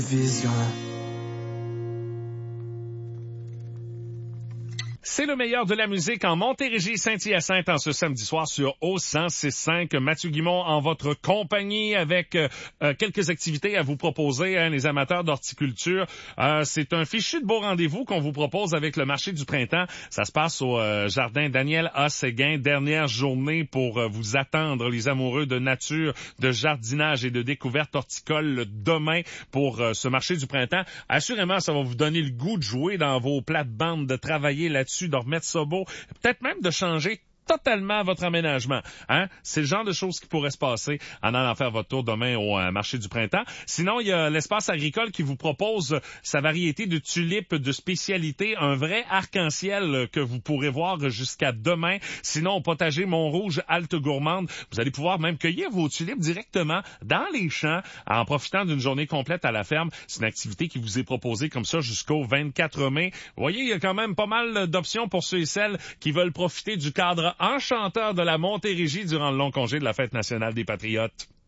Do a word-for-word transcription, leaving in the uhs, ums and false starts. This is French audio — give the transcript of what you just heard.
Vision. C'est le meilleur de la musique en Montérégie Saint-Hyacinthe en ce samedi soir sur O cent six cinq. Mathieu Guimond en votre compagnie avec euh, quelques activités à vous proposer, hein, les amateurs d'horticulture. Euh, c'est un fichu de beau rendez-vous qu'on vous propose avec le marché du printemps. Ça se passe au euh, jardin Daniel A. Séguin. Dernière journée pour euh, vous attendre, les amoureux de nature, de jardinage et de découverte horticole demain pour euh, ce marché du printemps. Assurément, ça va vous donner le goût de jouer dans vos plates-bandes, de travailler là-dessus, de remettre ça beau, peut-être même de changer totalement votre aménagement. Hein? C'est le genre de choses qui pourraient se passer en allant faire votre tour demain au euh, marché du printemps. Sinon, il y a l'espace agricole qui vous propose sa variété de tulipes de spécialité, un vrai arc-en-ciel que vous pourrez voir jusqu'à demain. Sinon, au potager Montrouge, Halte Gourmande, vous allez pouvoir même cueillir vos tulipes directement dans les champs en profitant d'une journée complète à la ferme. C'est une activité qui vous est proposée comme ça jusqu'au vingt-quatre mai. Vous voyez, il y a quand même pas mal d'options pour ceux et celles qui veulent profiter du cadre enchanteur de la Montérégie durant le long congé de la Fête nationale des Patriotes.